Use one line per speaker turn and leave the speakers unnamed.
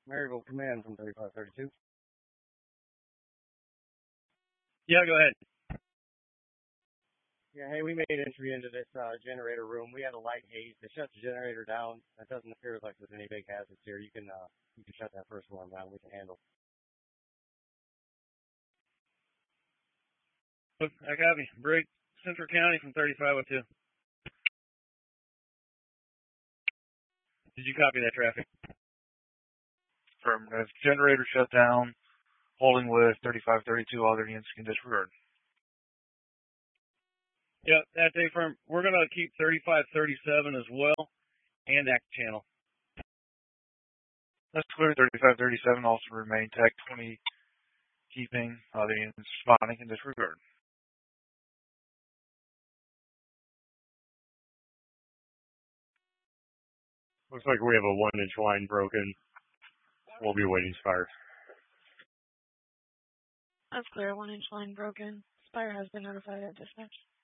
Maryville Command from 3532.
Yeah, go ahead.
Yeah, hey, we made entry into this generator room. We had a light haze. They shut the generator down. That doesn't appear like there's any big hazards here. You can shut that first one down. We can handle.
Look, I copy. Break Central County from 3502. Did you copy that traffic?
Affirmative. Generator shut down. Holding with 3532. Other units can disregard.
Yep, that's a firm. We're going to keep 3537 as well and act channel.
That's clear. 3537 also remain tech 20 keeping. Other units responding can disregard.
Looks like we have a 1-inch line broken. We'll be waiting Spire.
That's clear. 1-inch line broken. Spire has been notified at dispatch.